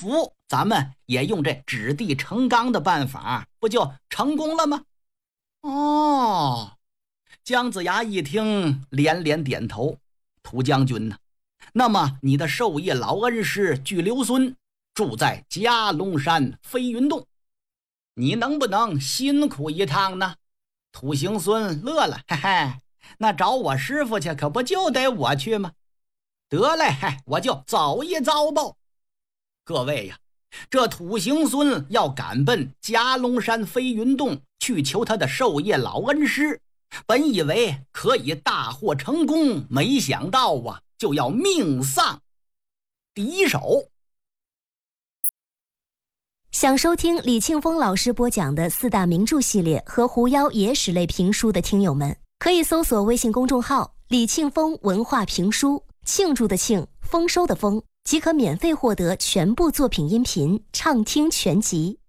服，咱们也用这指地成钢的办法，不就成功了吗？哦，姜子牙一听，连连点头。涂将军呢？那么你的授业老恩师巨留孙住在夹龙山飞云洞，你能不能辛苦一趟呢？土行孙乐了，嘿嘿，那找我师傅去，可不就得我去吗？得嘞，我就走一遭吧。各位呀，这土行孙要赶奔夹龙山飞云洞去求他的授业老恩师，本以为可以大获成功，没想到啊，就要命丧敌手。 想收听李庆峰老师播讲的四大名著系列和狐妖野史类评书的听友们，可以搜索微信公众号李庆峰文化评书，庆祝的庆，丰收的丰，即可免费获得全部作品音频畅听全集。